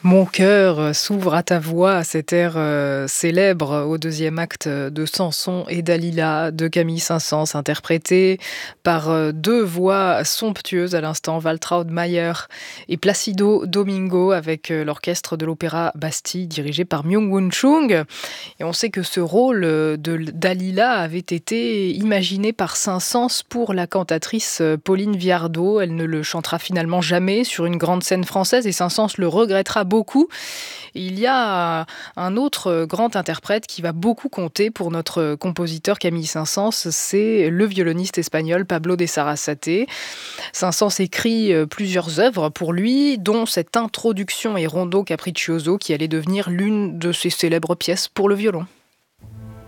Mon cœur s'ouvre à ta voix, cet air célèbre au deuxième acte de Samson et Dalila de Camille Saint-Saëns, interprété par deux voix somptueuses à l'instant, Waltraud Mayer et Placido Domingo, avec l'orchestre de l'Opéra Bastille dirigé par Myung-Whun Chung. Et on sait que ce rôle de Dalila avait été imaginé par Saint-Saëns pour la cantatrice Pauline Viardot. Elle ne le chantera finalement jamais sur une grande scène française et Saint-Saëns le regrettera beaucoup. Et il y a un autre grand interprète qui va beaucoup compter pour notre compositeur Camille Saint-Saëns, c'est le violoniste espagnol Pablo de Sarasate. Saint-Saëns écrit plusieurs œuvres pour lui, dont cette introduction et rondo capriccioso qui allait devenir l'une de ses célèbres pièces pour le violon.